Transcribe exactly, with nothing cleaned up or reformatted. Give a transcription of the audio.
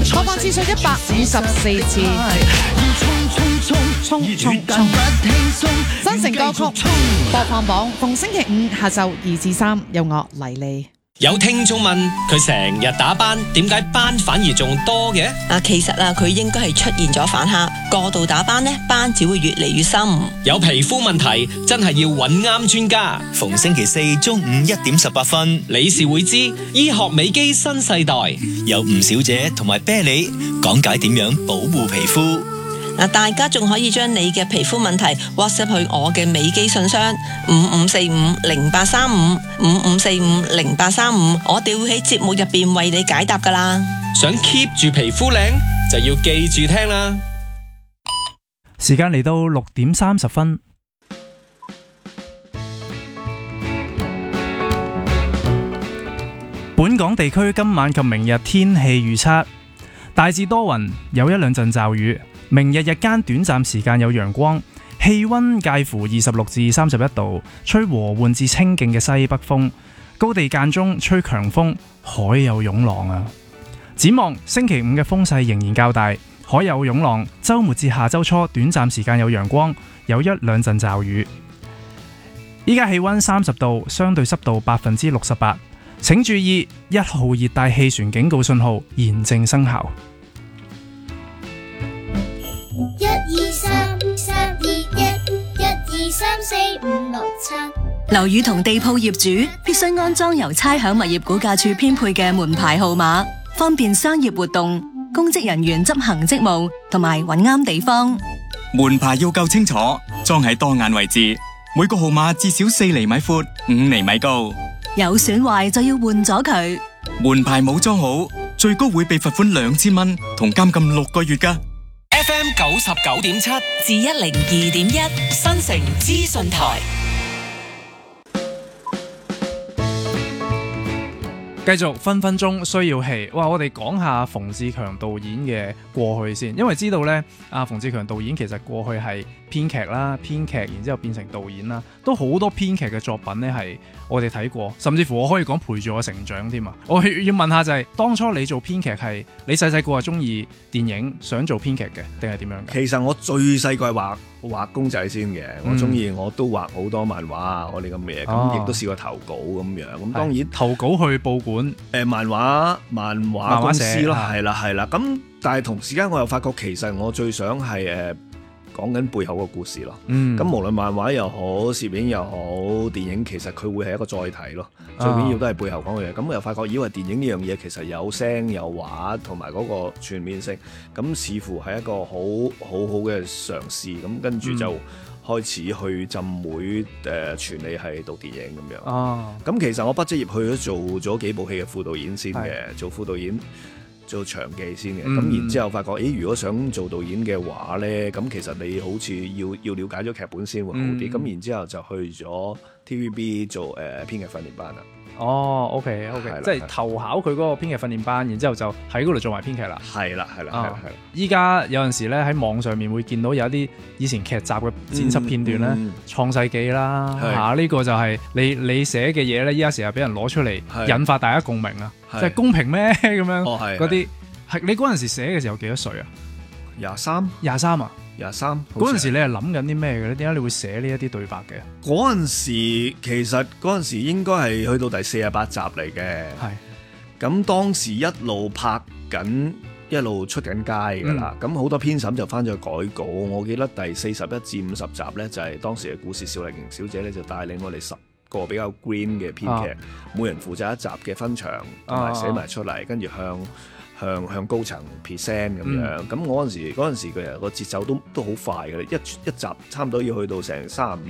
播放次數一百五十四次。衝衝衝！新城歌曲播放榜，逢星期五下晝二至三有我黎莉。 有聽眾問佢成日打班，點解班反而仲多嘅？ 啊，其實啊，佢應該係出現咗反客，過度打班呢，班只會越嚟越深。 有皮膚問題，真係要揾啱專家。 逢星期四中午一點十八分， 理事會知醫學美肌新世代， 有吳小姐同埋啤梨講解點樣保護皮膚。 嗱，大家仲可以將你嘅皮膚問題 WhatsApp 去我嘅美肌信箱五五四五零八三五五五四五零八三五，我哋會喺節目入邊為你解答噶啦。 想 keep 住皮膚靚，就要記住聽啦。 時間嚟到六點三十分。本港地區今晚及明日天氣預測，大致多雲，有一兩陣驟雨。明日日間短暫時間有陽光，氣溫介乎二十六至三十一度，吹和緩至清勁嘅西北風，高地間中吹強風，海有湧浪啊！展望星期五嘅風勢仍然較大，海有湧浪。週末至下週初短暫時間有陽光，有一兩陣驟雨。依家氣溫三十度，相對濕度百分之六十八。請注意，一號熱帶氣旋警告信號現正生效。 一二三三二一，一二三四五六七。 樓宇同地鋪業主必須安裝由差餉物業估價署編配嘅門牌號碼，方便商業活動、公職人員執行職務同埋揾啱地方。 門牌要夠清楚，裝喺當眼位置，每個號碼至少四厘米闊、五厘米高。 有損壞就要換咗佢。 門牌冇裝好，最高會被罰款兩千蚊同監禁六個月㗎。 F M 九十九點七至一零二點一新城資訊台， 繼續分分鐘需要戲。哇！我哋講下馮志強導演嘅過去先，因為知道呢，阿馮志強導演其實過去係編劇啦，編劇然之後變成導演啦，都好多編劇嘅作品呢係我哋睇過，甚至乎我可以講陪住我成長添啊！我要問下就係、是，當初你做編劇係你細細個係中意電影，想做編劇嘅，定係點樣嘅？ 其實我最細個係畫畫公仔先嘅，嗯、我中意我都畫好多漫畫啊，我哋咁嘅嘢，咁亦、哦、都試過投稿咁樣，咁當然投稿去報館，誒、 呃、漫畫漫畫公司咯，係啦係啦，咁但係同時間我又發覺其實我最想係誒。呃講緊背後個故事咯，咁、嗯、無論漫畫又好、攝影又好、電影，其實佢會係一個載體咯。啊、最緊要都係背後講嘅嘢。咁我又發覺，以為電影呢樣嘢其實有聲有畫同埋嗰個全面性，咁似乎係一個好好好嘅嘗試。咁跟住就開始去浸會誒、呃、傳理係讀電影咁樣。咁、啊、其實我畢咗業去咗做咗幾部戲嘅副導演先嘅，是做副導演。做長記先嘅，咁、嗯、然之後發覺，咦，如果想做導演嘅話咧，咁其實你好似要要了解咗劇本先會好啲，咁、嗯、然之後就去咗 T V B 做誒、呃、編劇訓練班啦。 哦 ，OK OK，即係投考佢嗰個編劇訓練班，然之後就喺嗰度做埋編劇啦。係啦，係啦，係啦，係啦。依家有陣時咧喺網上面會見到有一啲以前劇集嘅剪輯片段咧，嗯嗯《創世紀》啦，嚇呢、啊呢個就係你你寫嘅嘢咧，依家成日俾人攞出嚟，引發大家共鳴啊！即係公平咩咁樣？嗰啲係你嗰陣時寫嘅時候幾多歲啊？ 廿三，廿三啊！ 廿三嗰陣時你係諗緊啲咩嘅咧？點解你會寫呢一啲對白嘅？ 嗰陣時其實嗰陣時應該係去到第四十八集嚟嘅。係咁當時一路拍緊，一路出緊街噶啦。咁好、嗯、多編審就翻咗去改稿。我記得第四十一至五十集咧，就係、是、當時嘅故事少麗瑩小姐咧就帶領我哋十個比較 green 嘅編劇，啊、每人負責一集嘅分場同埋寫埋出嚟，跟住向。向向高層 present 咁樣，咁我嗰陣時嗰陣時嘅個節奏都都好快嘅，一一集差唔多要去到成三十五